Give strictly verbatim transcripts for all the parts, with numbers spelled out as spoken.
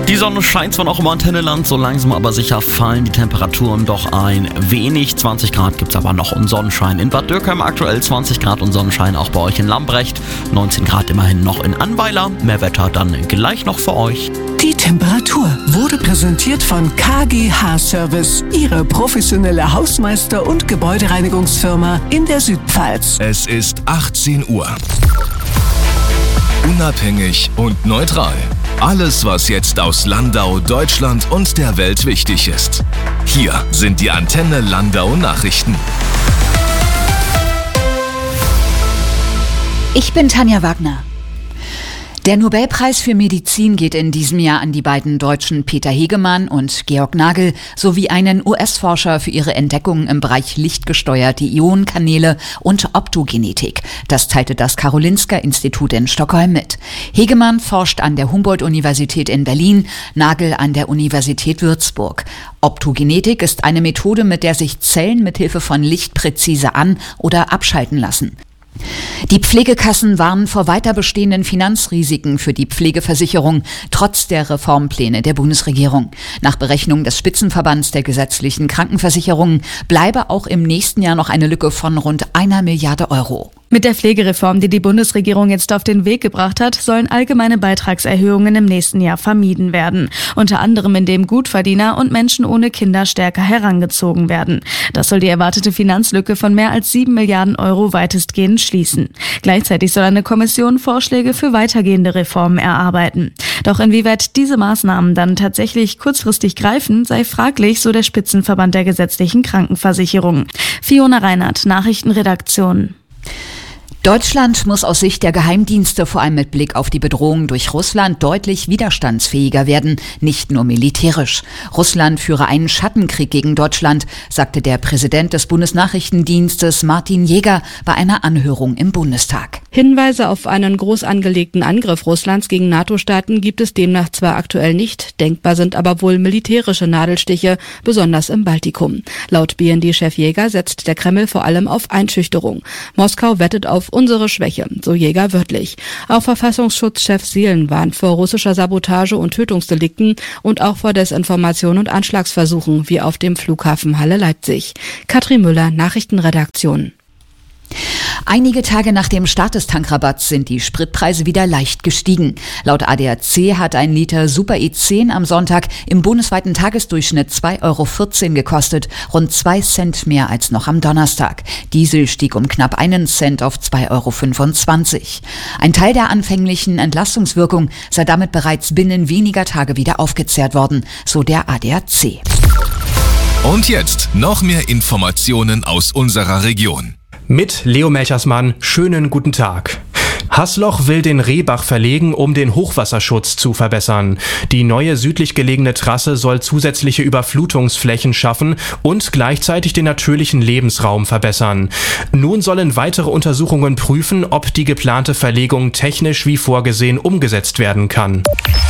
Die Sonne scheint zwar noch im Antenneland, so langsam aber sicher fallen die Temperaturen doch ein wenig. zwanzig Grad gibt es aber noch und Sonnenschein. In Bad Dürkheim aktuell zwanzig Grad und Sonnenschein, auch bei euch in Lambrecht. neunzehn Grad immerhin noch in Annweiler. Mehr Wetter dann gleich noch für euch. Die Temperatur wurde präsentiert von K G H Service, Ihre professionelle Hausmeister- und Gebäudereinigungsfirma in der Südpfalz. Es ist achtzehn Uhr. Unabhängig und neutral. Alles, was jetzt aus Landau, Deutschland und der Welt wichtig ist. Hier sind die Antenne Landau Nachrichten. Ich bin Tanja Wagner. Der Nobelpreis für Medizin geht in diesem Jahr an die beiden Deutschen Peter Hegemann und Georg Nagel sowie einen U S-Forscher für ihre Entdeckungen im Bereich lichtgesteuerte Ionenkanäle und Optogenetik. Das teilte das Karolinska-Institut in Stockholm mit. Hegemann forscht an der Humboldt-Universität in Berlin, Nagel an der Universität Würzburg. Optogenetik ist eine Methode, mit der sich Zellen mithilfe von Licht präzise an- oder abschalten lassen. Die Pflegekassen warnen vor weiter bestehenden Finanzrisiken für die Pflegeversicherung, trotz der Reformpläne der Bundesregierung. Nach Berechnung des Spitzenverbands der gesetzlichen Krankenversicherungen bleibe auch im nächsten Jahr noch eine Lücke von rund einer Milliarde Euro. Mit der Pflegereform, die die Bundesregierung jetzt auf den Weg gebracht hat, sollen allgemeine Beitragserhöhungen im nächsten Jahr vermieden werden. Unter anderem, indem Gutverdiener und Menschen ohne Kinder stärker herangezogen werden. Das soll die erwartete Finanzlücke von mehr als sieben Milliarden Euro weitestgehend schließen. Gleichzeitig soll eine Kommission Vorschläge für weitergehende Reformen erarbeiten. Doch inwieweit diese Maßnahmen dann tatsächlich kurzfristig greifen, sei fraglich, so der Spitzenverband der gesetzlichen Krankenversicherung. Fiona Reinhardt, Nachrichtenredaktion. Deutschland muss aus Sicht der Geheimdienste vor allem mit Blick auf die Bedrohung durch Russland deutlich widerstandsfähiger werden, nicht nur militärisch. Russland führe einen Schattenkrieg gegen Deutschland, sagte der Präsident des Bundesnachrichtendienstes Martin Jäger bei einer Anhörung im Bundestag. Hinweise auf einen groß angelegten Angriff Russlands gegen NATO-Staaten gibt es demnach zwar aktuell nicht, denkbar sind aber wohl militärische Nadelstiche, besonders im Baltikum. Laut B N D-Chef Jäger setzt der Kreml vor allem auf Einschüchterung. Moskau wettet auf unsere Schwäche, so Jäger wörtlich. Auch Verfassungsschutzchef Seelen warnt vor russischer Sabotage und Tötungsdelikten und auch vor Desinformation und Anschlagsversuchen, wie auf dem Flughafen Halle-Leipzig. Katrin Müller, Nachrichtenredaktion. Einige Tage nach dem Start des Tankrabatts sind die Spritpreise wieder leicht gestiegen. Laut A D A C hat ein Liter Super E zehn am Sonntag im bundesweiten Tagesdurchschnitt zwei Euro vierzehn gekostet, rund zwei Cent mehr als noch am Donnerstag. Diesel stieg um knapp einen Cent auf zwei Euro fünfundzwanzig. Ein Teil der anfänglichen Entlastungswirkung sei damit bereits binnen weniger Tage wieder aufgezehrt worden, so der A D A C. Und jetzt noch mehr Informationen aus unserer Region. Mit Leo Melchersmann, schönen guten Tag. Haßloch will den Rehbach verlegen, um den Hochwasserschutz zu verbessern. Die neue südlich gelegene Trasse soll zusätzliche Überflutungsflächen schaffen und gleichzeitig den natürlichen Lebensraum verbessern. Nun sollen weitere Untersuchungen prüfen, ob die geplante Verlegung technisch wie vorgesehen umgesetzt werden kann.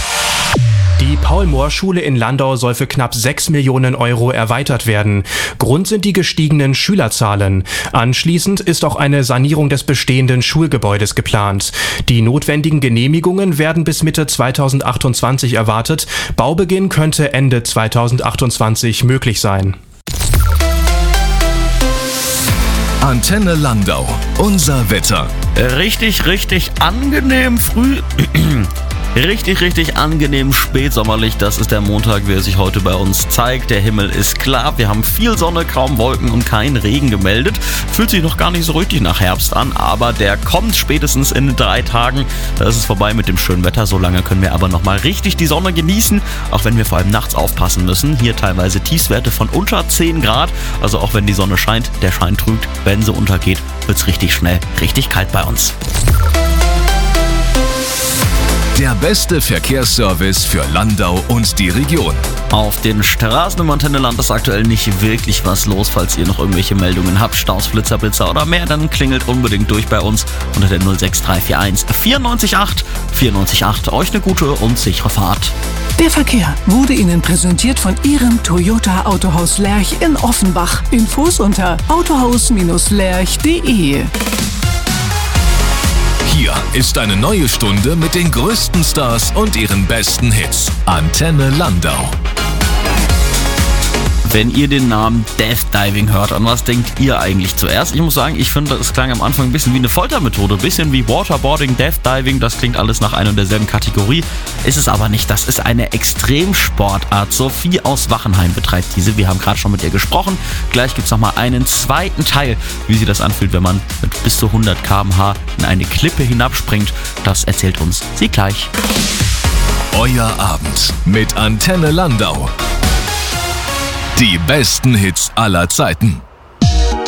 Die Paul-Mohr-Schule in Landau soll für knapp sechs Millionen Euro erweitert werden. Grund sind die gestiegenen Schülerzahlen. Anschließend ist auch eine Sanierung des bestehenden Schulgebäudes geplant. Die notwendigen Genehmigungen werden bis Mitte zweitausendachtundzwanzig erwartet. Baubeginn könnte Ende zweitausendachtundzwanzig möglich sein. Antenne Landau, unser Wetter. Richtig, richtig angenehm früh. Richtig, richtig angenehm spätsommerlich. Das ist der Montag, wie er sich heute bei uns zeigt. Der Himmel ist klar. Wir haben viel Sonne, kaum Wolken und kein Regen gemeldet. Fühlt sich noch gar nicht so richtig nach Herbst an, aber der kommt spätestens in drei Tagen. Da ist es vorbei mit dem schönen Wetter. So lange können wir aber noch mal richtig die Sonne genießen, auch wenn wir vor allem nachts aufpassen müssen. Hier teilweise Tiefstwerte von unter zehn Grad. Also auch wenn die Sonne scheint, der Schein trügt. Wenn sie untergeht, wird es richtig schnell richtig kalt bei uns. Der beste Verkehrsservice für Landau und die Region. Auf den Straßen im Antenneland ist aktuell nicht wirklich was los. Falls ihr noch irgendwelche Meldungen habt, Staus, Flitzer, Blitzer oder mehr, dann klingelt unbedingt durch bei uns unter der null sechs drei vier eins vier neun acht vier neun acht. Euch eine gute und sichere Fahrt. Der Verkehr wurde Ihnen präsentiert von Ihrem Toyota Autohaus Lerch in Offenbach. Infos unter autohaus Bindestrich lerch punkt de. Hier Hier ist eine neue Stunde mit den größten Stars und ihren besten Hits. Antenne Landau. Wenn ihr den Namen Death Diving hört, an was denkt ihr eigentlich zuerst? Ich muss sagen, ich finde, es klang am Anfang ein bisschen wie eine Foltermethode, ein bisschen wie Waterboarding, Death Diving, das klingt alles nach einer und derselben Kategorie. Ist es aber nicht, das ist eine Extremsportart. Sophie aus Wachenheim betreibt diese, wir haben gerade schon mit ihr gesprochen. Gleich gibt es nochmal einen zweiten Teil, wie sie das anfühlt, wenn man mit bis zu hundert Kilometer pro Stunde in eine Klippe hinabspringt. Das erzählt uns sie gleich. Euer Abend mit Antenne Landau. Die besten Hits aller Zeiten.